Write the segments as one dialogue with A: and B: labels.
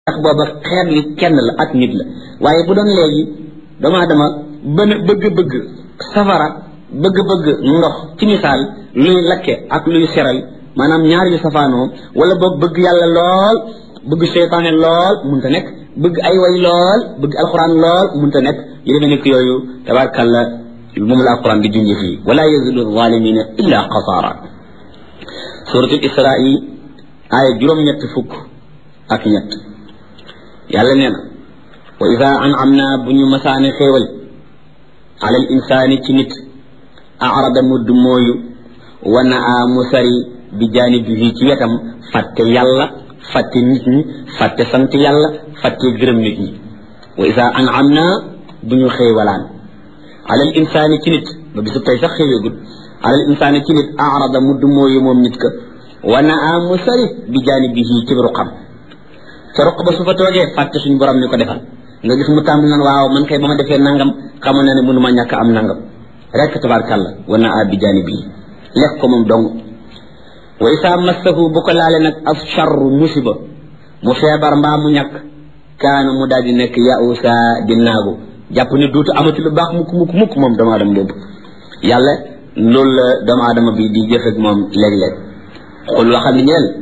A: ndax booba xeet li kenn la ak nit la waaye bu doon léegi dama bëgg safara bëgg ndox ci misaal luy lakke ak luy seral maanaam ñaar yu safaanoo wala boog bëgg yàlla lool bëgg seytaane lool munta nekk bëgg ay way lool bëgg alquran lool munta nekk yu demee nekk yooyu tabarkalla moom la alquran di junj fii wala yazidu zalimina illa xasaara suratul isra'i aaya juróom-ñett fukk ak ñett yàlla nee na wa ida an'amna bu ñu masaane xéewal ala al insaani ci nit arada mudd mooyu wa naa mu sari bi jaanibihi ci wetam fàtte yàlla fàtte nit ñi fàtte sant yàlla fàtte gërëm nit ñi wa ida an'amna bu ñu xéewalaan ala al insaani ci nit ba bisu tey sax xéeweegul ala al insaani ci nit arada mudd mooyu moom nit ka wa naa mu sari bi jaanibihi ci ruqam ca ruq ba su fa toogee fàtte suñu borom ni ko defal nga gis mu tàmbali naan waaw man kay ba ma defee nangam xamoon na ne mënuma ñàkk am nangam rek tabarkàlla wa naa bi jaanibihi lekk ko moom dong wa isaa massahu bu ko laale nag as charru musiba mu feebar mbaa mu ñàkk kaana mu daal di nekk yausa di naagu jàpp ne duutu amati lu baax mukk moom doomu aadama boobu yàlla loolu la doomu aadama bi di jëf ak moom léeg-léeg xul waxal ni ñeel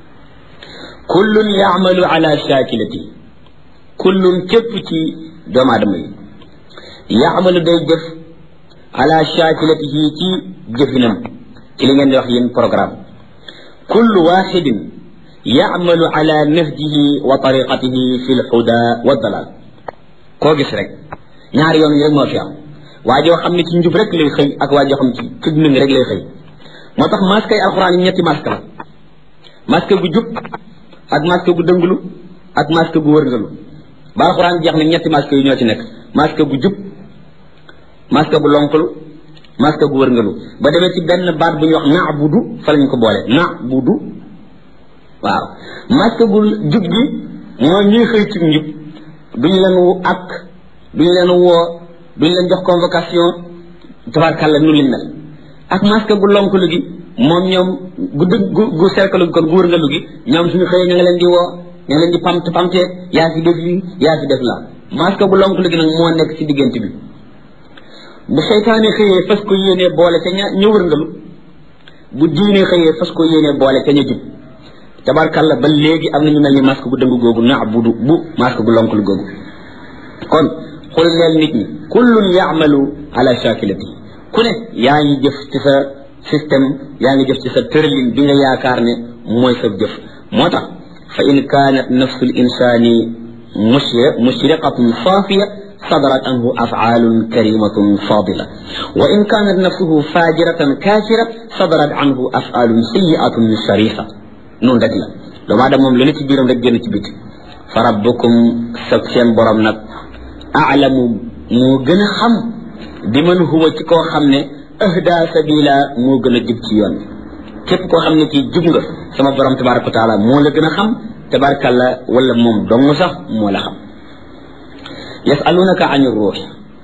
A: kullun yaamalu ala shakilati kullun képp ci doomu aadama yi yaamalu day jëf ala shakilatihi ci jëfinam ci li ngeen di wax yéen programme kullu waxidin yaamalu ala nahjihi wa tariqatihi fi lhuda wa dalal koo gis rek ñaari yoon yi rek moo fi am waa joo xam ne ci njub rek lay xëy ak waa joo xam ne ci tëdd nañ rek lay xëy moo tax masque yi alxuraan yi ñetti masque la masque gu jub ak masque gu dënglu ak masque gu wërngalu ba alxuraan jeex na ñetti masque yi ñoo ci nekk masque gu jub masque gu lonkalu masque gu wërngalu ba demee ci benn baat bu ñuy wax na'budu fa lañ ko boole na'budu waaw masque gu jub gi mooy ñuy xëy ci njub duñu leen duñu leen woo duñu leen jox convocation tabarkàlla nu liñ mel ak masque gu lonkalu gi moom ñoom gu cercle kon gu wërngalu gi ñoom suñu xëyee ñu ngi leen di woo ñu ngi leen di pamte yaa fi def lii yaa fi def la masque bu lonkalu gi nag moo nekk ci diggante bi bu seytaane xëyee fas ko yéenee boole ca ña wërngalu bu diine xëyee fas ko yéenee boole ca ña jub tabarkàlla ba léegi am nañu mel ni masque gu dëng googu na'budu bu masque gu lonkalu googu kon xul leen nit ñi kullun ya'malu ala shakilatihi ku ne yaa ngi jëf ci sa système yaa ngi jëf ci sa tërlin bi nga yaakaar ne mooy sa jëf moo tax fa in kaanat nafsul insani mushriqatun saafiya sadarat anhu af'aalun karimatun fadila wa in kaanat nafsuhu fajiratan kaafira sadarat anhu af'aalun sayyi'atun sharifa noonu rek la doomu aadama moom lu ne ci biiram rek génn ci biti fa rabbukum sa seen borom nag a'lamu moo gën a xam bi man huwa ci koo xam ne ahda sabila moo gën a jub ci yoon képp koo xam ne kii jub nga sama borom tabaraka wa taala moo la gën a xam tabarakalla wala moom dong sax moo la xam yasalunaka ani ruux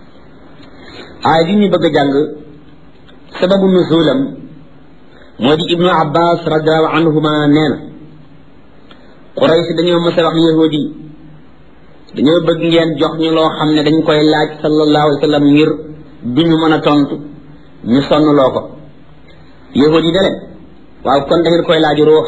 A: aaya di ñu bëgg a jàng sababu nuzulam moo di ibnu abbas radiallahu anhuma nee na quraysh dañoo mës a wax yahudi dañoo bëgg ngeen jox ñu loo xam ne dañ koy laaj sallallahu alayhi wa sallam ngir duñu mën a tontu ñu sonn loo ko yahud yi daleen waaw kon da ngeen koy laaj ruux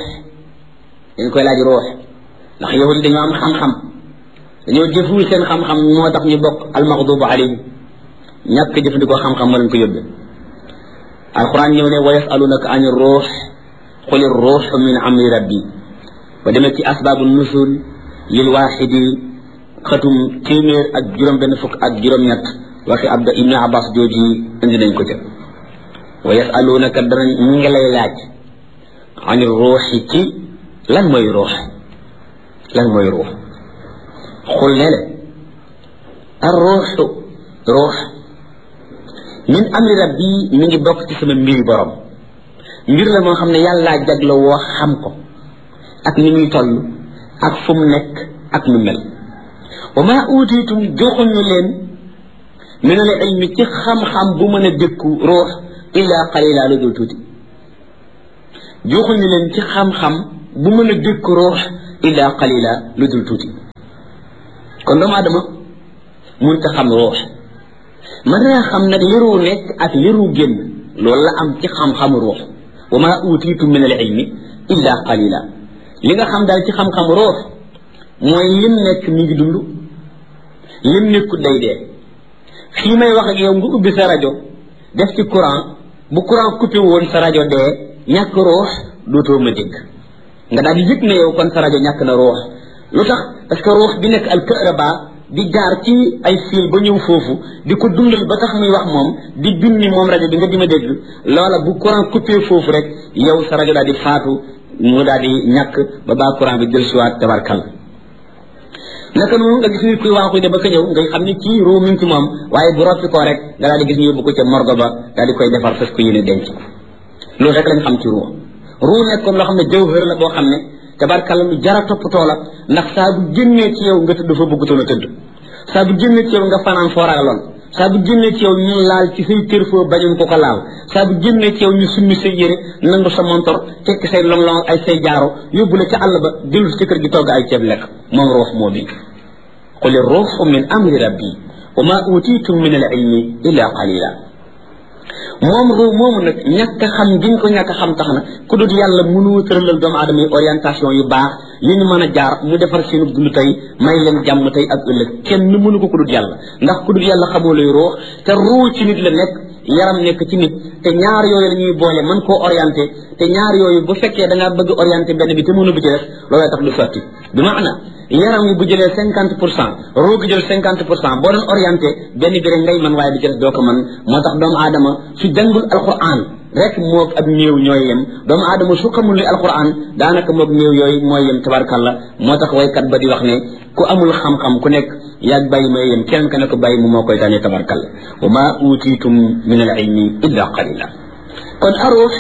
A: ndax yahud yi dañoo am xam-xam dañoo jëful seen xam-xam moo tax ñu bokk almaghdubu alayhim ñàkk jëfandikoo xam-xam moo leen ko yóbbee alquran ñëw ne wa yasalunaka ani ruux quli ruuxu min amri rabbi ba demee ci asbaabu nusul lil waaxidi xatum téeméer ak juróom benn fukk ak juróom-ñett waxi ibnu abbas jooji indi nañ ko ca wa yasalunaka danañ ñu ngi lay laaj ani ruuxi ci lan mooy ruux xul ne le ar ruuxu ruux min amri rabbi mi ngi bokk ci sama mbiri borom mbir la moo xam ne yàllaa jagla woo xam ko ak ni muy toll ak fu mu nekk ak nu mel wa maa utiitum joxuñu leen min al ilmi ci xam-xam bu mën a dékku ruux illa qalila lu dul tuuti joxuñu leen ci xam-xam bu mën a dékku ruux illa qalila lu dul tuuti kon doomu aadama mënta xam ruux mën naa xam nag li ruu nekk ak li ruu génn loolu la am ci xam-xamu ruux wa ma utiitum min al ilmi illa qalila li nga xam daal ci xam-xam ruux mooy lim nekk mi ngi dund lim nekkut day dee fii may wax ak yow nga ubbi sa rajo def ci courant bu courant coupé woon sa rajo dee ñàkk ruux dootoo ma dégg nga daal di yëg ne yow kon sa rajo ñàkk na ruux lu tax parce que ruux bi nekk al kahraba di jaar ci ay fil ba ñëw foofu di ko dundal ba tax muy wax moom di binni moom rajo bi nga di ma dégg loola bu courant coupé foofu rek yow sa rajo daal di faatu mu daal di ñàkk ba baa courant bi jël siwaat tabarkal naka noonu nga gis nit kuy waaxuy de ba ka ñëw ngay xam ni kii ruu mi ngi ci moom waaye bu roppi koo rek nga daal di gis ñu yóbbu ko ca morgo ba daal di koy defar fas ko yéene denc ko loolu rek lañ xam ci ruu nekkoon loo xam ne jawhër la boo xam ne tabarkalla lu jara toppatoo la ndax saa bu génnee ci yow nga tëdd fa bëggutoon a tëdd saa bu génnee ci yow nga fanaan foo ragaloon saa bu génnee ci yow ñu laal ci say kër foo bañoon ko laal saa bu génnee ci yow ñu summi say yére nangu sa montor tekki say long ay say jaaro yóbbu la ca àll ba dellu ci kër gi togg ay ceeb lekk moom ruux moo bi qul ruuhu min amri rabbi wa ma utitum min al ilmi illa qalila moom ruu moomu nag ñàkk xam giñ ko ñàkk xam tax na ku dul yàlla mënu tëralal doomu aadama yi orientation yu baax yu ñu mën a jaar mu defar seenu dund tey may leen jàmm tey ak ëllëg kenn mënu ko ku dul yàlla ndax ku dul yàlla xamoo luy ruux te ruu ci nit la nekk yaram nekk ci nit te ñaar yooyu la ñuy boole mën koo orienté te ñaar yooyu bu fekkee da ngaa bëgg orienté benn bi te mënu bi ci def looloo tax du sotti bi maana yaram yi bu jëlee 50% ruu gi jël 50% boo doon orienté benn bi rek ngay mën waaye bi ci def doo ko mën moo tax doomu aadama su jàngul alquran rek moog ab néew ñooy yem doomu aadama su xamul li alquran daanaka moog néew yooyu mooy yem tabarkalla moo tax waykat ba di wax ne ku amul xam-xam ku nekk yaag bàyyi may yem kenn ka ne ko bàyyi mu moo koy tànnee tabarkalla wa ma utitum min al ilmi illa qalila kon aruux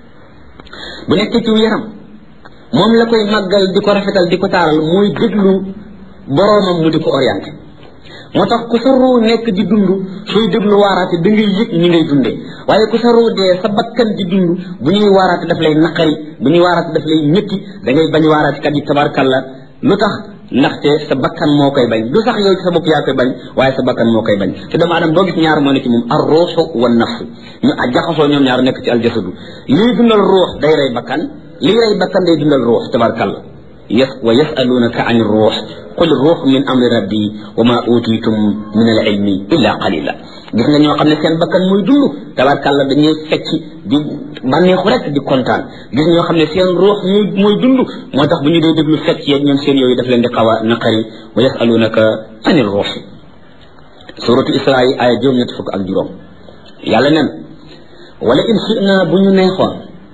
A: bu nekk ci yaram moom la koy màggal di ko rafetal di ko taaral mooy déglu boroomam mu di ko orienté moo tax ku sa ruu nekk di dund sooy déglu waaraate da ngay yëg ñi ngay dundee waaye ku sa ruu dee sa bakkan di dund bu ñuy waaraate daf lay naqari bu ñuy waaraate daf lay métti da ngay bañ waaraate kat yi tabarkalla lu tax ndaxte sa bakkan moo koy bañ du sax yow ci sa bopp yaa koy bañ waaye sa bakkan moo koy bañ te doomu aadama boo gis ñaar moo ne ci moom ar ruuxu wa nafsu ñu jaxasoo ñoom ñaar nekk ci aljasadu lii dundal ruux day rey bakkan lii rey bakkan day dundal ruux tabarkalla wa yasalunaka an ruux qul ruux min amri rabbi wa ma utitum min al ilmi illa qalila gis nga ñoo xam ne seen bakkan muy dund tabarkalla dañuy fecc di bànneexu rek di kontaan gis ñoo xam ne seen ruux muy dund moo tax bu ñu dee déglu fecc yeeg ñoom seen yooyu daf leen di xaw a naqari wa yasalunaka an ruux suratu isra yi aya juróom-ñett fukk ak juróom yàlla nen wala in shina bu ñu neexoon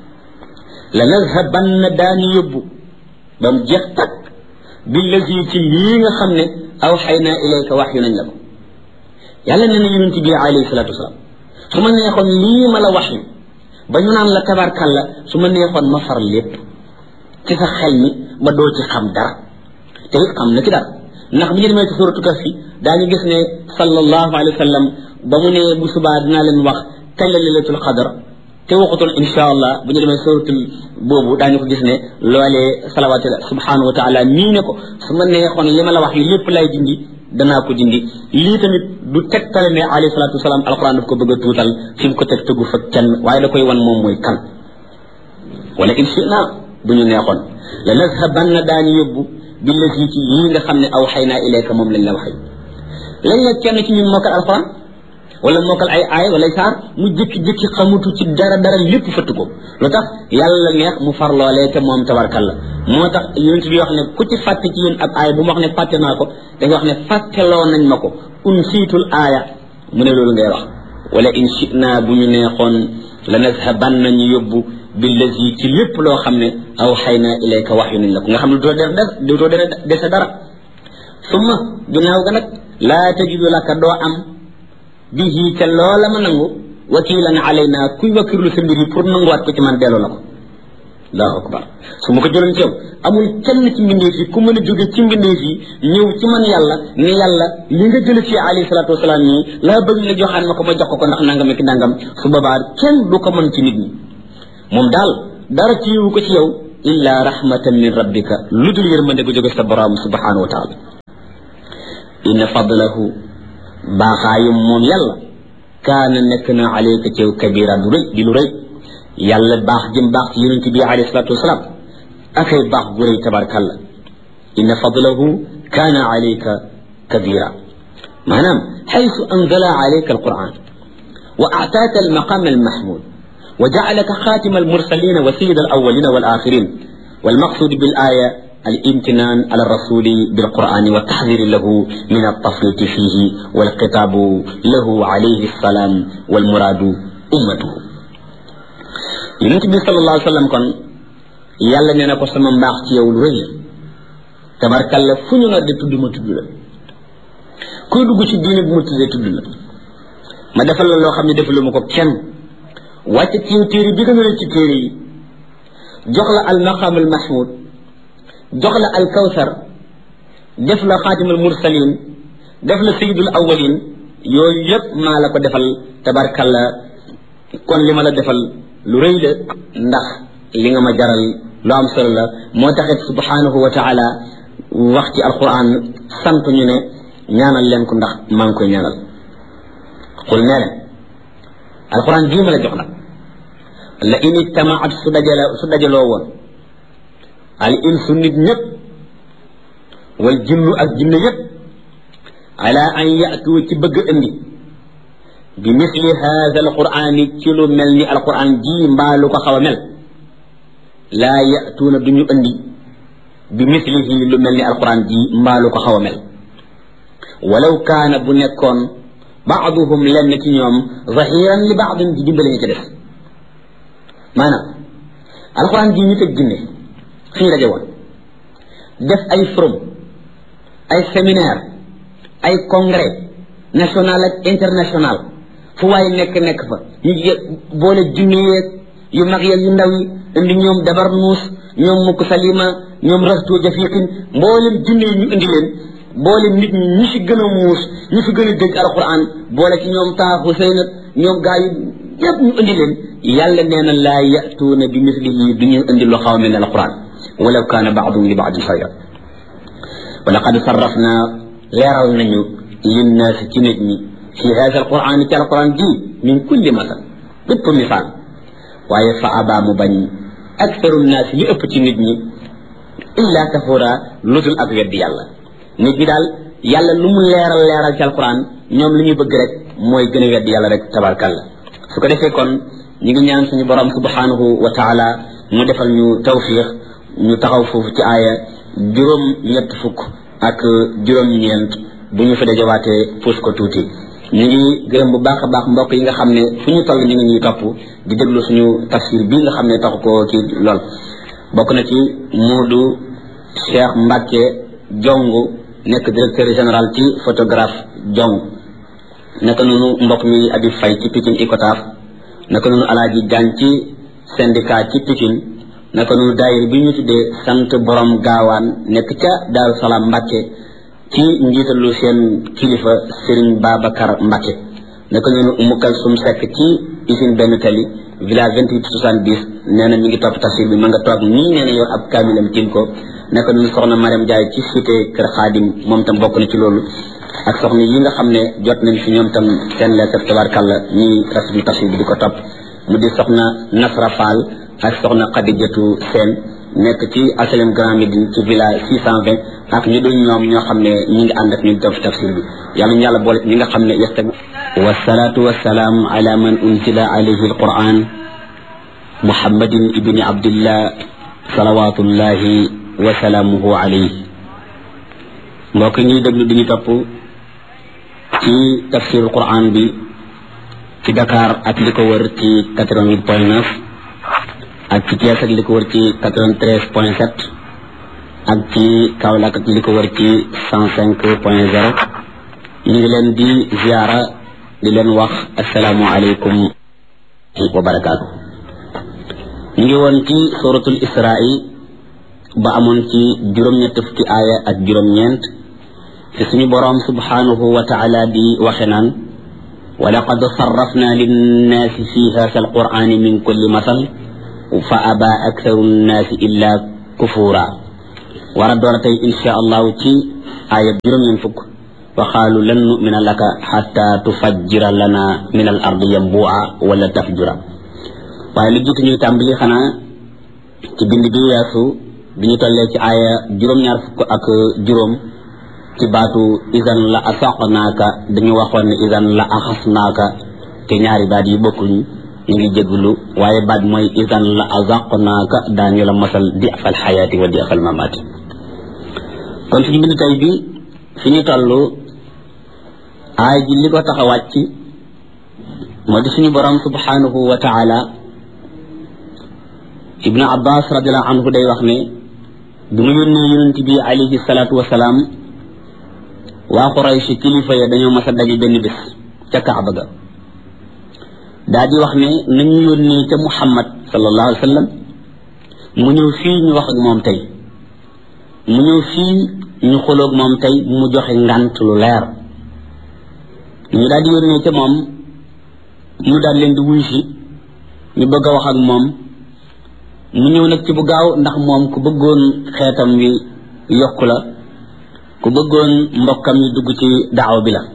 A: la nazhabanna daani yóbbu ba mu jeex takk billazi ci lii nga xam ne awxaynaa ilayka wax yu nañ la ko yàlla nee na yonent bi alayhi salaatu wasalaam su ma neexoon lii ma la wax yu ba ñu naan la tabarkalla su ma neexoon ma far lépp ci sa xel mi ba doo ci xam dara te it xam na ci dara ndax bu ñu demee ci suratu Kahf daañu gis ne sallallahu alayhi wa sallam ba mu ne bu subaa dinaa leen wax kañ la laylatul qadr te waxutoon insha allah bu ñu demee suratul boobu daañu ko gis ne loolee salawaatu subhanahu wa taala mii ne ko su ma neexoon li ma la wax yi lépp lay dindi danaa ko dindi lii tamit du tegtale ne alayhi salaatu wasalaam alquran daf ko bëgg a tuutal fi mu ko teg tëggu fa kenn waaye da koy wan moom mooy kan wala in shina bu ñu neexoon la nazhabanna daañu yóbbu billati ci yii nga xam ne awxaynaa ilayka moom lañ la waxee lañ la kenn ci ñun mokkal alquran wala mokkal ay aay wala saar mu jékki-jékki xamutu ci dara lépp fëtt ko lu tax yàlla neex mu far loolee te moom tabarkalla moo tax yonent bi wax ne ku ci fàtte ci yéen ab aaya bu ma wax ne fàtte naa ko da nga wax ne fàtteloo nañ ma ko unsiitul aaya mu ne loolu ngay wax wala in shina bu ñu neexoon la nazhaban nañu yóbbu billazi ci lépp loo xam ne awxaynaa ilayka wax yu nañ la ko nga xam ne dootoo dese dara summa ginnaaw ga nag laa tajidu laka doo am bihi ca loola ma nangu wakilan alayna kuy wakirlu sa mbir yi pour nanguwaat ko ci man delloo la ko allahu akbar su ma ko jëloon ci yow amul kenn ci mbindeef yi ku mën a jóge ci mbindeef yi ñëw ci man yàlla ne yàlla li nga jële ci alayhi salaatu wasalaam yi laa bëgg nga joxaan ma ko ma jox ko ndax nangam ak nangam su boobaa kenn du ko mën ci nit ñi moom daal dara ci yiwu ko ci yow illa rahmatan min rabbika lu dul yërmande gu jóge sa borom subhanahu wa taala inna fadlahu baaxaayum moom yàlla kaana nekk na alayka ci yow kabira du rëy di lu rëy yàlla baax jëm baax ci yonent bi alayhi salaatu wasalaam akay baax gu rëy tabarkalla inna fadlahu kaana alayka kabira maanaam xaysu anzala alayka alquran wa aataaka almaqam almahmud wa jacalaka xaatima almursalina wa sayida alawalina walaaxirin والمقصود بالآية الامتنان على الرسول بالقرآن والتحذير له من التفريط فيه والخطاب له عليه السلام والمراد أمته النبي صلى الله عليه وسلم كان يالا نينا كو سما مباخ تي يوم رëy تبارك الله فñu nga de tuddu ma tuddu la koy dugg ci diine bu ma tuddé tuddu la ma defal la lo xamni defaluma ko kenn wacc ci téere bi gëna ci téere yi jox la al maqam al mahmud jox la al kawsar def la khatim al mursalin def la sayyidul awwalin yooyu yépp maa la ko defal tabarkalla kon li ma la defal lu rëy la ndax li nga ma jaral lu am solo la moo taxit subhanahu wa taala wax ci alquran sant ñu ne ñaanal leen ko ndax maa ngi koy ñaanal xul nee leen alquran bii ma la jox la la in ijtamaat su dajaloo woon al insu nit ñëpp wal jinnu ak jinne yëpp ala an yatu ci bëgg indi bi misli hada alqurani ci lu mel ni alquran ji mbaa lu ko xaw a mel laa yatuuna duñu indi bi mislihi lu mel ni alquran ji mbaa lu ko xaw a mel walaw kaana bu nekkoon baaduhum lenn ci ñoom zahiran li baadin di dimbale ñu ci def maanaam alquran ji ñu teg jinne fi ñu daje woon def ay forum ay séminaire ay congrès national ak international fu waay nekk fa ñu boole jinne yeeg yu mag yeeg yu ndaw yi indi ñoom dabar nuus ñoom mukk salima ñoom rastu jafiqin mboolem jinne yi ñu indi leen boole nit ñi ñi fi gën a muus ñi fi gën a dégg alquran boole ci ñoom taa Huseyn ak ñoom gaa yi yëpp ñu indi leen yàlla nee na laa yatuuna bi mislihi du ñu indi lu xaw mel ne alquran walaw kaana baadum li baadin xayra wa laqad sarrafna leeral nañu linnaasi ci nit ñi fi hada alquran ci alquran ji min kulli masal bépp misaal waaye fa abaa mu bañ aktaru nnaasi li ëpp ci nit ñi illa kafura lutul ak weddi yàlla nit ñi daal yàlla lu mu leeral ci alquran ñoom li ñu bëgg rek mooy gën a weddi yàlla rek tabarkalla su ko defee kon ñi ngi ñaan suñu borom subhanahu wa taala mu defal ñu tawfiq ñu taxaw foofu ci aaya juróom ñett fukk ak juróom ñeent bu ñu fa dajawaatee puus ko tuuti ñu ngi gërëm bu baax a baax mbokk yi nga xam ne fu ñu toll ñu ngi ñuy topp di déglu suñu tafsir bii nga xam ne taxu ko ci lool bokk na ci Moodu Cheikh Mbacke Jong nekk directeur général ci photographe Jong naka noonu mbokk mi Abib Faye ci Pikine Icotaf naka noonu Alaaji Jaan ci syndicat ci Pikine naka noonu daayir bi ñu tuddee sant borom gaawaan nekk ca Daaru Salaam Mbacke ci njiitalu seen kilifa Serigne Babacar Mbacke naka noonu Umu Kalsum Seck ci usine benn tali village 2870 nee na mi ngi topp tafsir bi ma nga toog nii nee na yor ab kaamilam tiim ko naka noonu soxna Mariam Ndiaye ci cité Kër Xaadim moom tam bokk na ci loolu ak soxna yi nga xam ne jot nañ fi ñoom tam seen lettre tabarkalla ñi rafetlu tafsir bi di ko topp mu di soxna Nasra Fall ak soxna Khadijatu Sène nekk ci HLM Grand Médine ci village 620 ak ñu dul ñoom ñoo xam ne ñi ngi ànd ak ñu def tafsir bi yàlla ñu yàlla boole ñi nga xam ne yastag wasalaatu wasalaam ala man unzila alayhi alquran muhammadin ibni abdillah salawatullahi wa salaamuhu alayhi mbokk ñuy déglu di ñu topp ci tafsir alquran bi ci Dakar ak li ko wër ci 88.9 ak ci Thiès ak li ko wër ci 93.7 ak ci Kaolack ak li ko wër ci 105.0 ñu ngi leen di ziara di leen wax assalaamu alaykum wa barakaatu ñu ngi woon ci suratul Isra'i ba amoon ci juróom-ñett fukki aaya ak juróom-ñeent ci suñu boroom subhanahu wa ta'ala di waxe naan wa laqad sarrafna linnaasi fi haadha alqur'ani min kulli masal fa aba aktharu nnaasi illa kufura war a door tey insha allahu ci aaya juróom-ñeent fukk wa qaalu lan nu'mina laka hatta tufajjira lana min al ardi yanbu'a wala tafjura waaye lu jiitu ñuy tàmbali xanaa ci bind bi weesu bi ñu tollee ci aaya juróom-ñaar fukk ak juróom ci baatu idan la asaqnaaka dañu waxoon ne idan la axasnaaka te ñaari baat yi bokkuñ ñu ngi jégglu waaye baat mooy idan la azaqnaaka daañu la masal di'fal xayaati wa di'fal mamaati kon suñu bind tey bi fi ñu toll aay ji li ko tax a wàcc moo di suñu borom subhanahu wa taala ibnu abbas radiallahu anhu day wax ne bi mu yónnee yonent bi alayhi salaatu wasalaam waa Quraysh kilifa ya dañoo mas a daje benn bés ca Kaaba ga daa di wax ne nañu yónnee ca Muhammad sallallahu alayhi wa sallam mu ñëw fii ñu wax ak moom tey mu ñëw fii ñu xoloog moom tey mu joxe ngant lu leer ñu daal di yónnee ca moom mu daal leen di wuy si ñu bëgg a wax ak moom mu ñëw nag ci bu gaaw ndax moom ku bëggoon xeetam wi yokku la ku bëggoon mbokkam yi dugg ci daaw bi la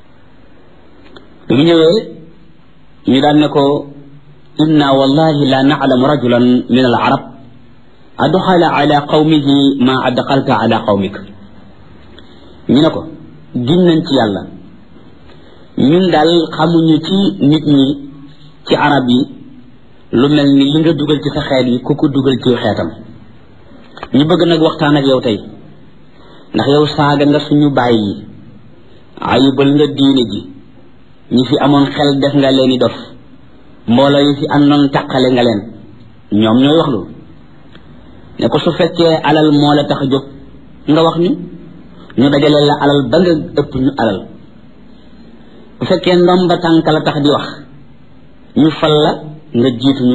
A: bi mu ñëwee ñu daan ne ko inna wallahi la na'lamu rajulan min al arab adxala ala qawmihi ma adxalta ala qawmik ñu ne ko giñ nañ ci yàlla ñun daal xamuñu ci nit ñi ci arab yi lu mel ni li nga dugal ci sa xeet yi ku ko dugal ci xeetam ñu bëgg nag waxtaan ak yow tey ndax yow saaga nga suñu bàyyi yi ayibal nga diine ji ñi fi amoon xel def nga leen i dof mbooloo yi fi àndoon taqale nga leen ñoom ñooy wax lu ne ko su fekkee alal moo la tax a jóg nga wax ñu dajale la alal ba nga ëpp ñu alal bu fekkee ndomba tànk la tax di wax ñu fal la nga jiituñu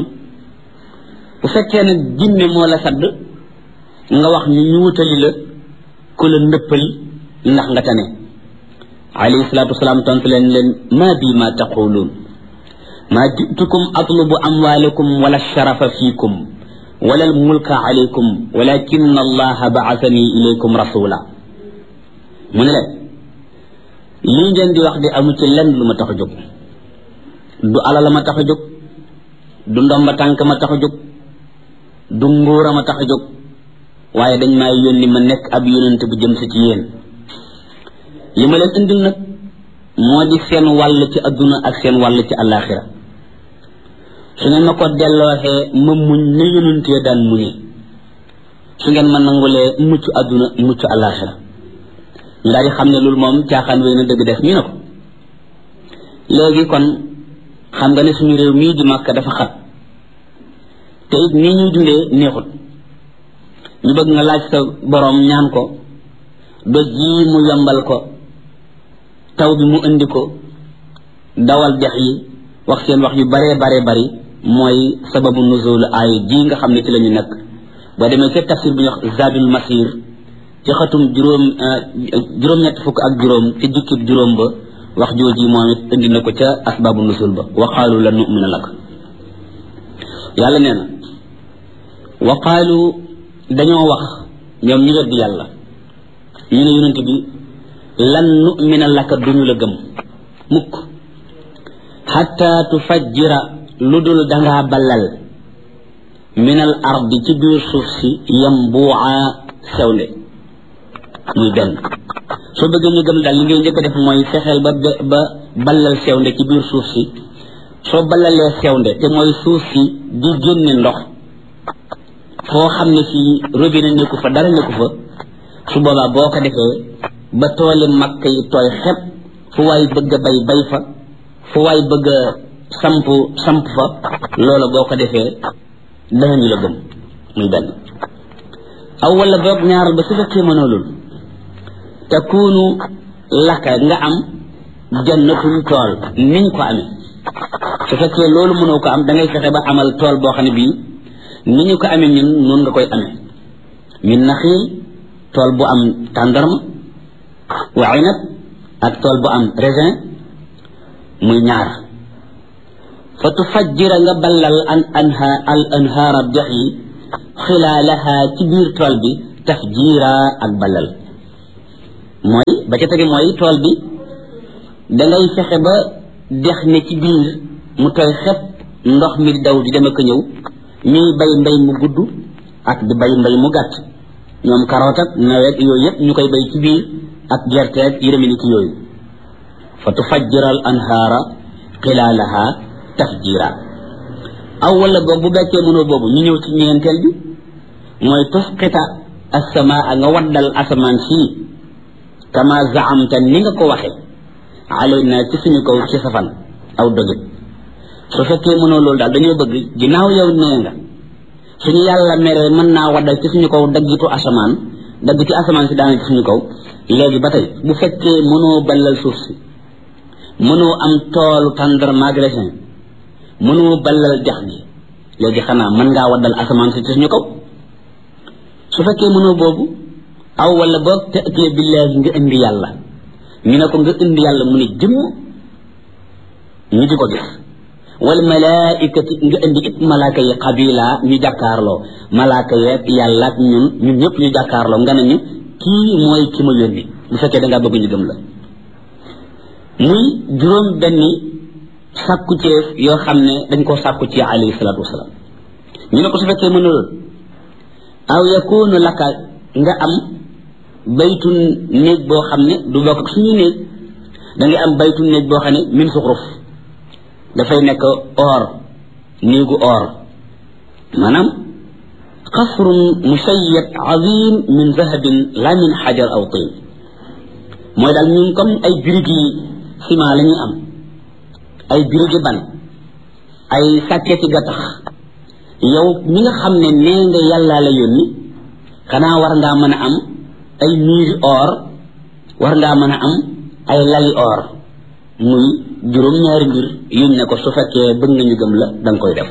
A: bu fekkee nag jinne moo la sadd nga wax ñu wutali la ku la ndëppal ndax nga tane alayhi salaatu wasalaam tontu leen maa bi ma taquluun maa jitukum atlubu amwaalakum wala sharafa fiikum wala almulka alaykum walakin allaha ba'athani ilaykum rasula mu ne leen lii ngeen di wax di amu ci lenn lu ma tax a jóg du alal ma tax a jóg du ndomba tànk ma tax a jóg du nguura ma tax a jóg waaye dañ maa yónni ma nekk ab yónent bu jëm si ci yéen li ma leen indil nag moo di seen wàll ci adduna ak seen wàll ci àllaaxira su ngeen ma ko dellooxee ma muñ ne yónentee daan muñee su ngeen ma nangulee mucc adduna mucc àllaaxira ñu daal di xam ne loolu moom caaxaan wéy na dëgg def ñu ne ko léegi kon xam nga ne suñu réew mii di Makka dafa xat te it nii ñuy dundee neexut ñu bëgg nga laaj sa borom ñaan ko doj yi mu yombal ko taw bi mu indi ko dawal dex yi wax seen wax yu baree bari mooy sababu nuzul ay ji nga xam ne ci la ñu nekk boo demee ca tafsir bu ñuy wax zadul masir ci xatum juróom-ñett fukk ak juróom ci jukkib juróom ba wax jooji moom it indi na ko ca asbabu nuzul ba wa qaalu lan nu'mina lak yàlla nee na wa qaalu dañoo wax ñoom ñu weddi yàlla ñu ne yonent bi lan nu'mina laka duñu la gëm mukk hatta tufajjira lu dul dangaa ballal minal ardi ci biir suuf si yambu'a sewnde muy benn soo bëggee ñu gëm daal li ngay njëkk a def mooy fexeel ba ballal sewnde ci biir suuf si soo ballalee sewnde te mooy suuf si di génne ndox foo xam ne fii robinet nekku fa dara nekku fa su boobaa boo ko defee ba tooli Makka yi tooy xepp fu waay bëgg a bay fa fu waay bëgg a samp fa loola boo ko defee danañu la gëm muy benn aw wala boog ñaaral ba su fekkee mënoo loolu takunu laka nga am jannatun tool niñ ko amee su fekkee loolu mënoo ko am da ngay fexe ba amal tool boo xam ne bii ni ñu ko amee ñun noonu nga koy amee min naxiil tool bu am tàndarma wa inab ak tool bu am raisin muy ñaar fa tufajjira nga ballal al anhaara dex yi xilaalaha ci biir tool bi tafjiira ak ballal mooy ba ca tege mooy tool bi dangay fexe ba dex ne ci biir mu tooy xepp ndox mi di daw di dem ak ñëw ñuy bay mbay mu gudd ak di bay mbay mu gàtt ñoom carotte ak nawet yooyu yëpp ñu koy bay ci biir ak gerte ak yërëmi ni ci yooyu fa tufajjira al anhaara xilaalaha tafjira aw wala boog bu bekkee mënoo boobu ñu ñëw ci ñeenteel bi mooy tusqita as-samaa nga waddal asamaan sii kama zaamta ni nga ko waxe alayna ci suñu kaw ci safan aw dogit su fekkee mënoo loolu daal dañoo bëgg ginnaaw yow nee nga suñu yàlla meree mën naa waddal ci suñu kaw daggitu asamaan dagg ci asamaan si daana ci suñu kaw léegi ba tey bu fekkee mënoo ballal suuf si mënoo am toolu tàndarma ak raisin mënoo ballal dex gi léegi xanaa mën ngaa waddal asamaan si ci suñu kaw su fekkee mënoo boobu aw wala boog ta'tiya billaahi nga indi yàlla ñu ne ko nga indi yàlla mu ne jëmm ñu di ko gis wal malaikati nga indi it malaaka yi qabila ñu jàkkaarloo malaaka yeeg yàlla ak ñun ñëpp ñu jàkkaarloo nga ne ñu kii mooy ki ma yónni bu fekkee da ngaa bëgg ñu gëm la muy juróom benni sàkku ceef yoo xam ne dañ koo sàkku ci alayhi salaatu wasalaam ñu ne ko su fekkee mënul aw yakunu laka nga am baytu néeg boo xam ne du bokk ak suñu néeg da ngay am baytu néeg boo xam ne min suxruf dafay nekk or néegu or maanaam qasrun mushayyad azim min zahabin la min xajar aw tin mooy daal ñun comme ay birigi ciment la ñuy am ay birigi ban ay sàkketi gattax yow mi nga xam ne nee nga yàllaa la yónni xanaa war ngaa mën a am ay miiri or war ngaa mën a am ay lali or muy juróom-ñaari mbir yuñ ne ko su fekkee bëgg nga ñu gëm la da nga koy def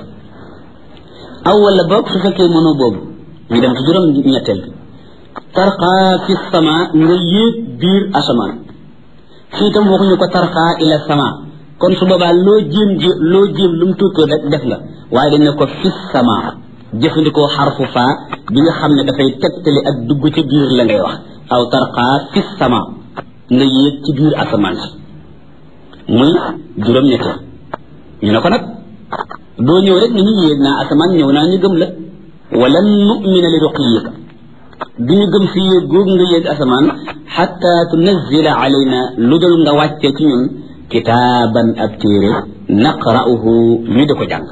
A: aw wala boog su fekkee mënoo boobu ñu dem ci juróom-ñetteel bi tarqaa fi sama nga yéeg biir asamaan fii tam waxuñu ko tarqaa ila sama kon su boobaa loo jéem lu mu tuutoo rek def nga waaye dañ ne ko fi sama jëfandikoo xarfu faa bi nga xam ne dafay tegtali ak dugg ci biir la ngay wax aw tarqaa fi sama nga yéeg ci biir asamaan si muy juróom-ñetteel ñu ne ko nag doo ñëw rek ni ñu yéeg naa asamaan ñëw naa ñu gëm la wala nu'mina li ruqiyika du ñu gëm si yéeg googu nga yéeg asamaan xatta tunazila alayna lu dul nga wàccee ci ñun kitaaban ab téere naqra'uhu ñu di ko jàng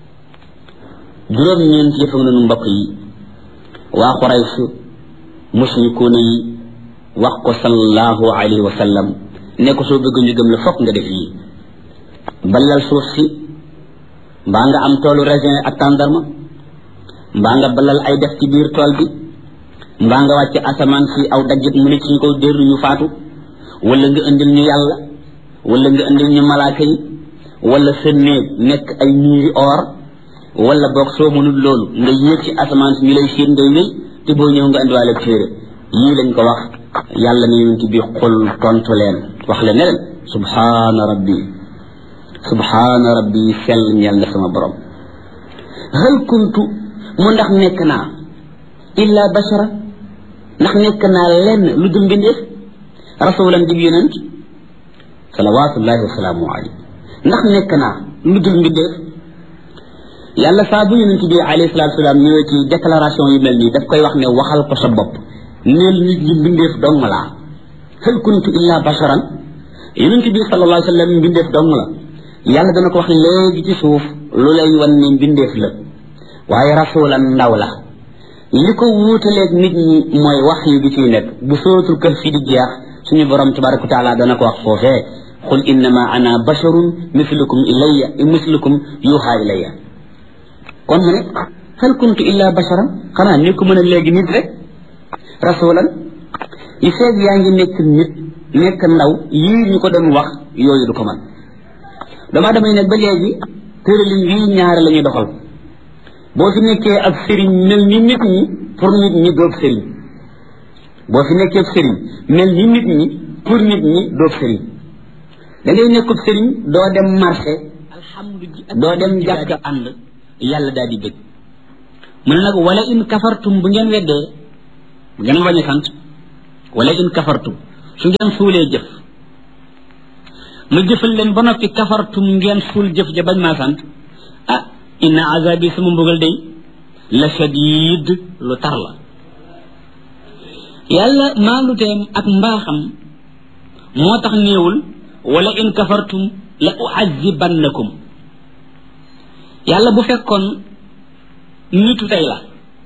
A: juróom-ñeent yëf ak nanu mbokk yi waa Quraysh mushrikuuna yi wax ko sallallahu alayhi wa sallam ne ko soo bëgg ñu gëm la fokk nga def yi balal suuf si mbaa nga am toolu raisin ak tàndarma mbaa nga balal ay def ci biir tool bi mbaa nga wàcc asamaan si aw daggit mu ne ci ñu ko dérru ñu faatu wala nga indil ñu yàlla wala nga indil ñu malaaka yi wala sa néeg nekk ay miiri or wala boog soo mënul loolu nga yéeg ci asamaan si ñu lay séen ngay wéy te boo ñëw nga indiwaale téere yii lañ ko wax yàlla ne yonent bi xul tontu leen wax leen ne leen subhaana rabbi sell ñeel na sama borom hal kuntu mu ndax nekk naa illa bashara ndax nekk naa lenn lu dul mbindeef rasulan dib yonent salawatullahi wasalaamu alayhi ndax nekk naa lu dul mbindeef yàlla saa bu yonent bi alayhi salatu wasalaam ñëwee ci déclaration yu mel nii daf koy wax ne waxal ko sa bopp neel nit ñi mbindeef dong laa hal kuntu illa basharan yonent bi sallallahu alayhi wa sallam mbindeef dong la yàlla dana ko wax léegi ci suuf lu lay wan ne mbindeef la waaye rasulan ndaw la li ko wuutaleeg nit ñi mooy wax yu gi ciy nekk bu sootul kër fi di jeex suñu borom tabaraka wa taala dana ko wax foofee qul innama ana basharun mislukum yuha ilayya kon mu ne hal kuntu illa basharan xanaa ni ko mën a léegi nit rek rasulan yi feeg yaa ngi nekk nit nekk ndaw yii ñu ko doon wax yooyu du ko man dama damay nag ba léegi tëralin yii ñaare la ñuy doxal boo fi nekkee ab sëriñ mel ni nit ñi pour nit ñi doob sëriñ boo fi nekkee ab sëriñ mel ni nit ñi pour nit ñi doob sëriñ da ngay nekkub sëriñ doo dem marché doo dem jàkk ànd yàlla daal di bëgg mu ne nag wala in kafartum bu ngeen weddee bu ngeen bañ a sant wala in kafartum su ngeen suulee jëf ma jëfal leen ba noppi kafartum ngeen suul jëf ja bañ maa sant ah inna azabi sama mbugal day la shadid lu tar la yàlla maaluteem ak mbaaxam moo tax néewul wala in kafartum la uazibannakum yàlla bu fekkoon nitu tey la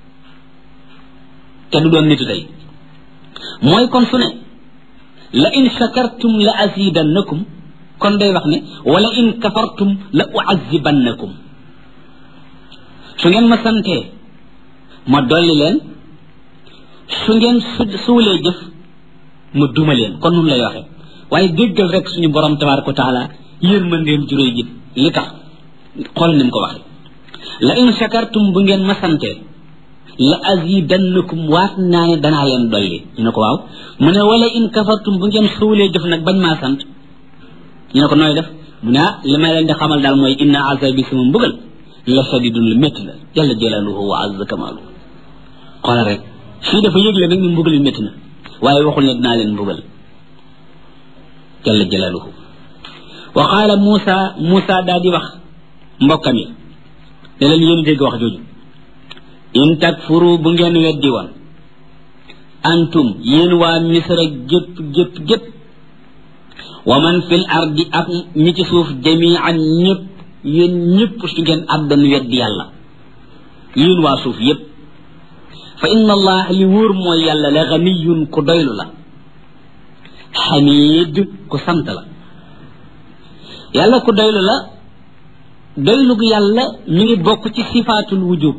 A: te du doon nitu tey mooy kon su ne la in shakartum la azidannakum kon day wax ne wala in kafartum la uazibannakum su ngeen ma santee ma dolli leen su ngeen suulee jëf ma duma leen kon nun lay waxe waaye déggal rek suñu borom tabaraka wa taala yërmandeem juróy ji li tax xool ni mu ko waxe la in shakartum bu ngeen ma santee la azidannakum waat naa ne danaa leen dolli ñu ne ko waaw mu ne wala in kafartum bu ngeen suulee jëf nag bañ maa sant ñu ne ko nooy def mu ne li may leen di xamal daal mooy inna azabi sama mbugal la shadidun lu métti la jalla jalaluhu wa azza kamalu xoolal rek fii dafa yëgle nag ni mbugal yu métti na waaye waxul ne dinaa leen mbugal jalla jalaluhu wa qaala Muusa daal di wax mbokkam yi ne leen yéen dégg wax jooju in takfuru bu ngeen weddi woon antum yéen waa misra gépp wa man fil ardi ak ñi ci suuf jami'an ñëpp yéen ñëpp su ngeen àddoon weddi yàlla yéen waa suuf yëpp fa inna allah li wóor mooy yàlla la ganiyun ku doylu la xamid ku sant la yàlla ku doylu la doylu gu yàlla mi ngi bokk ci sifaatul wujub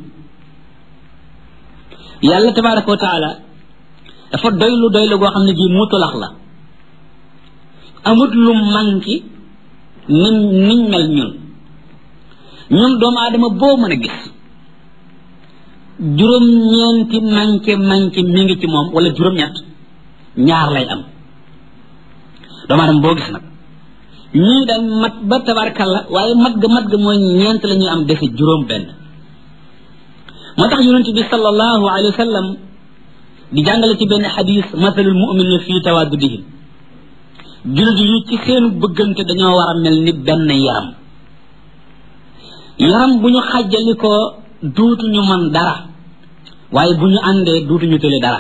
A: yàlla tabaraka wa taala dafa doylu goo xam ne bii mutulax la amut lu manki niñ mel ñun doomu aadama boo mën a gis juróom-ñeenti manqué mi ngi ci moom wala juróom-ñett ñaar lay am doomu aadama boo gis nag ñii dañ mat ba tabarakalla waaye mat ga mooy ñeent la ñuy am dese juróom benn moo tax yonent bi sallallahu alayhi wa sallam di jàngale ci benn xadis mathalul mu'minin fii tawaddudihim jullit yi ci seen bëggante dañoo war a mel ni benn yaram bu ñu xàjjali ko duutuñu mën dara waaye bu ñu àndee duutuñu tële dara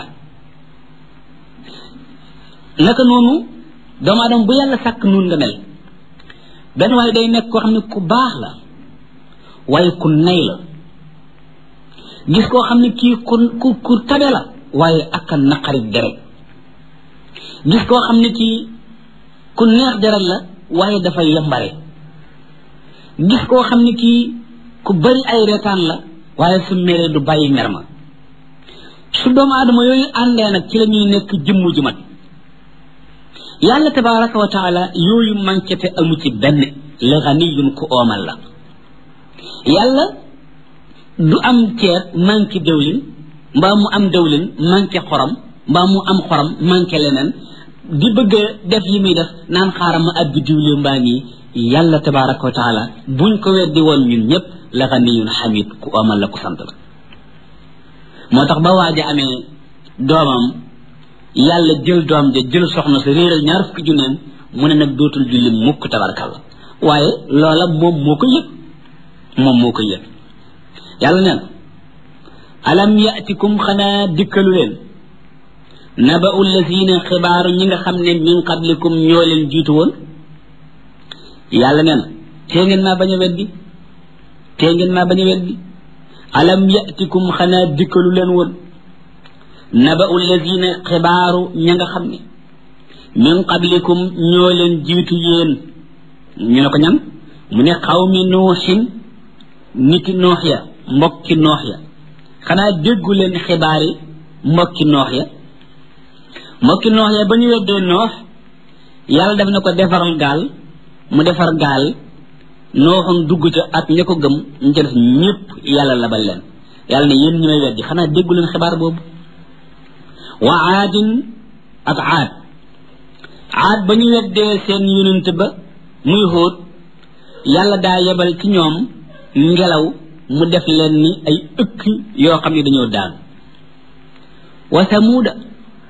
A: naka noonu doomu aadama bu yàlla sàkk noonu nga mel benn waaye day nekk koo xam ne ku baax la waaye ku nay la gis koo xam ne kii ku tabe la waaye ak a naqarit deret gis koo xam ne kii ku neex deret la waaye dafay yambare gis koo xam ne kii ku bari ay reetaan la waaye su meree du bàyyi mer ma su doomu aadama yooyu àndee nag ci la ñuy nekk jëmm ju mat yàlla tabaraka wa taala yooyu manquete amu ci benn la ganiyun ku oomal la yàlla du am ceeb manqué dawlin mbaa mu am dawlin manqué xorom mbaa mu am xorom manqué leneen di bëgg a def yi muy def naan xaaral ma abbi diwle mbaa nii yàlla tabaraka wa taala buñ ko weddi woon ñun ñëpp la ganiyun xamid ku oomal la ku sant la moo tax ba waaja amee doomam yàlla jël doom ja jël soxna sa réeral ñaar fukki junneem mu ne nag dootul julli mukk tabarakalla waaye loola moom moo ko yëg yàlla neen alam yatikum xanaa dikkalu leen naba'u lazina xibaaru ñi nga xam ne min qablikum ñoo leen jiitu woon yàlla neen tee ngeen maa bañ a weddi alam yatikum xanaa dikkalu leen woon naba'u lazina xibaaru ña nga xam ne min qablikum ñoo leen jiitu yéen ñu ne ko ñan mu ne xawmi nuuxin niti noox ya mbokki noox ya xanaa déggu leen xibaar yi mbokki noox ya ba ñu weddee noox yàlla def na ko defaral gaal mu defar gaal nooxam dugg ca ak ña ko gëm ñu ca def ñëpp yàlla labal leen yàlla ne yéen ñu may weddi xanaa déggu leen xibaar boobu wa aadin ak aad ba ñu weddee seen yonent ba muy Hóot yàlla daa yebal ci ñoom ngelaw mu def leen ni ay ëkk yoo xam ne dañoo daan wa samuuda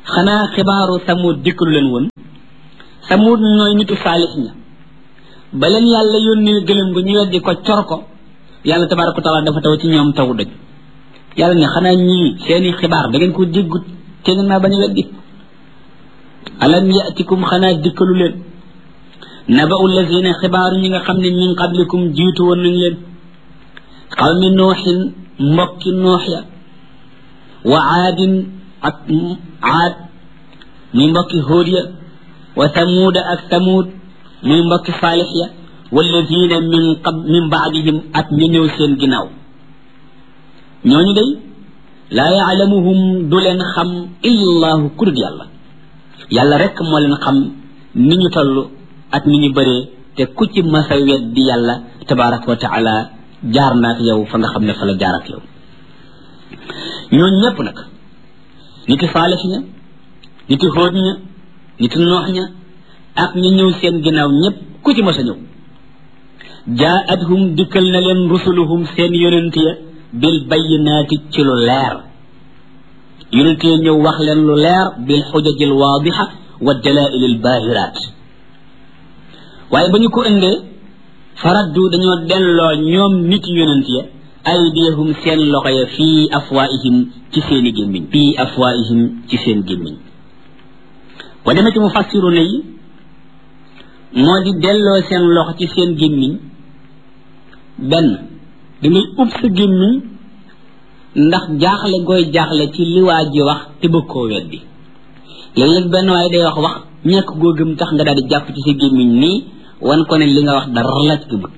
A: xanaa xibaaru samud dikkalu leen woon samud ñooy nitu saalix ña ba leen yàlla yónni gëlëm gu ñu weddi ko cor ko yàlla tabaaraka wa taala dafa taw ci ñoom taw dëj yàlla ne xanaa ñii seeni xibaar da ngeen ko déggut te ngeen maa bañ a weddi alam yatikum xanaa dikkalu leen naba'u lazina xibaaru ñi nga xam ne min qablikum jiitu woon nañ leen qawmi nooxin mbokki noox ya wa aadin ak aad muy mbokki hóod ya wa samuuda ak samuud muy mbokki saalix ya walladina min baadihim ak ñu ñëw seen ginnaaw ñooñu day laa yaalamuhum du leen xam illallahu kurut yàlla yàlla rek moo leen xam ni ñu toll ak ni ñu bëree te ku ci masa weddi yàlla tabaraka wa taala jaar na ak yow fa nga xam ne fa la jaar ak yow ñooñu ñëpp nag niti saalix ña niti hóod ña niti noox ña ak ñu ñëw seen ginnaaw ñëpp ku ci masa ñëw jaa'athum dikkal na leen rusuluhum seen yonent ya bil bayyinaati ci lu leer yonent ya ñëw wax leen lu leer bil xujajil waadixa wa dalaa'ilil baahiraat waaye ba ñu ko indee faraddu dañoo delloo ñoom nit yonent ya aydiyahum seen loxo ya fii afwaihim ci seeni gémmiñ fii afwaihim ci seen gémmiñ ba demee ci mufassiru ne yi moo di delloo seen loxo ci seen gémmiñ benn dangay ub sa gémmiñ ndax jaaxle gooy jaaxle ci li waa ji wax te bëgg koo weddi léeg-léeg benn waaye day wax ñàkk goo gëm tax nga daal di jàpp ci sa gémmiñ nii wan ko ne li nga wax dara la ci gëm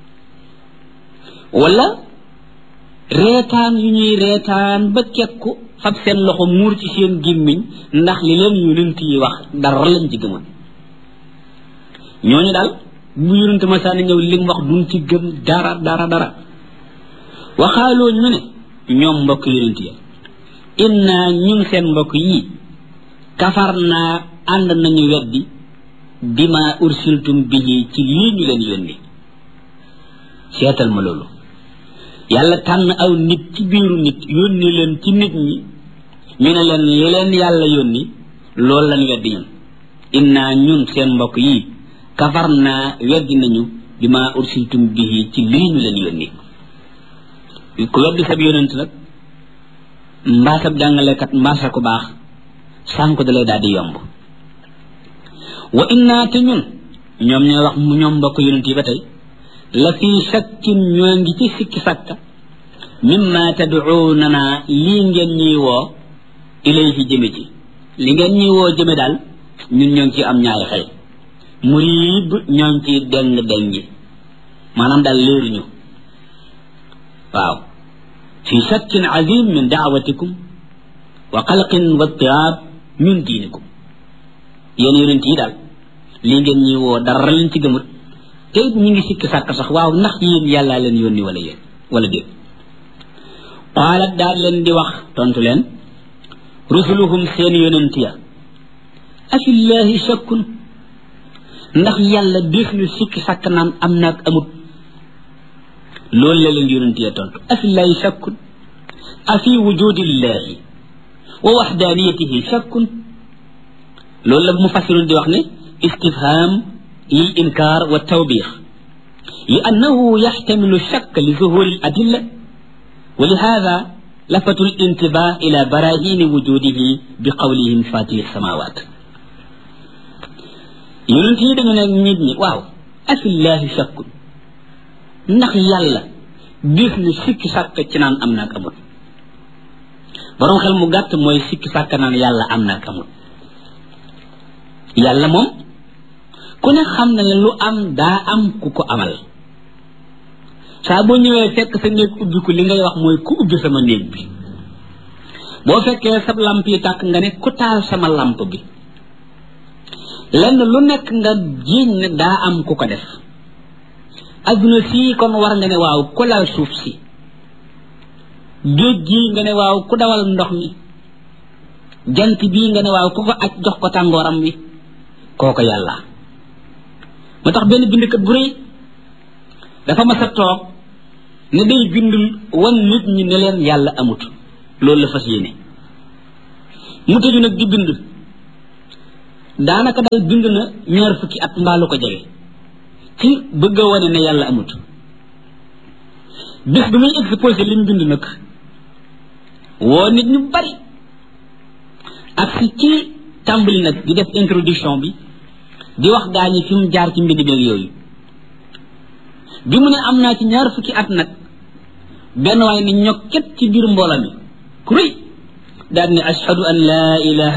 A: wala reetaan yu ñuy reetaan ba kekku fab seen loxo muur ci seen gémmiñ ndax li leen yonent yi wax dara lañ ci gëmoon ñooñu daal bu yonent masaana ñëw li mu wax duñ ci gëm dara waxaaloo ñu ne ñoom mbokk yonent ya inna ñun seen mbokk yi kafar naa ànd nañu weddi bima ursiltum bihi ci lii ñu leen yónni seetal ma loolu yàlla tànn aw nit ci biiru nit yónni leen ci nit ñi ñu ne leen li leen yàlla yónni loolu lañ weddi ñun inna ñun seen mbokk yi kafar naa weddi nañu bima ursiltum bihi ci lii ñu leen yónni ku weddi sab yonent nag mbaa sab jàngalekat mbaa sa ku baax sànko da lay daal di yomb wa inna te ñun ñoom ñooy wax ñoom mbokk yonent yi ba tey la fi shakkin ñoo ngi ci sikki sàkka mimma tad'unana lii ngeen ñuy woo ilayhi jëme ci li ngeen ñuy woo jëme daal ñun ñoo ngi ci am ñaari xel murib ñoo ngi ci deng maanaam daal léeruñu waaw fi shakkin azim min da'watikum wa qalqin wa ittirab min diinikum yéen yonent yi daal lii ngeen ñuy woo dara leen ci gëmut te it ñu ngi sikki sàkk sax waaw ndax yéen yàllaa leen yónni wala yéen wala déet qaalat daal leen di wax tontu leen rusuluhum seen yonent ya afillahi shakkun ndax yàlla def ñu sikki sàkk naan am naag amut loolu la leen yonent ya tontu afillahi shakkun afi wujudillahi wa waxdaaniyatihi shakkun loolu la mufassirun di wax ne istifham lil inkar wa tawbix li annahu yaxtamilu shakk li zuhuri al adilla wa li hada lafatu al intibah ila barahini wujudihi bi qawlihim fatih samawat yonent yi dañu ne nit ñi waaw afillahi shakkun ndax yàlla def na sikki sàkk ci naan am naak amul borom xel mu gàtt mooy sikki sàkk naan yàlla am naak amul yàlla moom ku ne xam na ne lu am daa am ku ko amal saa boo ñëwee fekk sa néeg ubbi ko li ngay wax mooy ku ubbi sama néeg bi boo fekkee sa lamp yi tàkk nga ne ku taal sama lamp bi lenn lu nekk nga jiiñ ne daa am ku ko def adduna sii kon war nga ne waaw ku lal suuf si géej gii nga ne waaw ku dawal ndox mi jant bii nga ne waaw ku ko aj jox ko tàngooram wi kooko yàlla moo tax benn bindkat bu rëy dafa mas a toog ne day bindul wan nit ñi ne leen yàlla amut loolu la fas yéene mu tëju nag di bind daanaka daal bind na 20 fukki at mbaa lu ko jege ci bëgg a wane ne yàlla amut bis bi muy exposé li mu bind nag woo nit ñu bari ak si ci tàmbali nag di def introduction bi di wax gaa ñi fi mu jaar ci mbind beeg yooyu bi mu ne am naa ci 20 fukki at nag benn waay ni ñokket ci biir mbooloo mi ku rëy daal ne ashhadu an laa ilaha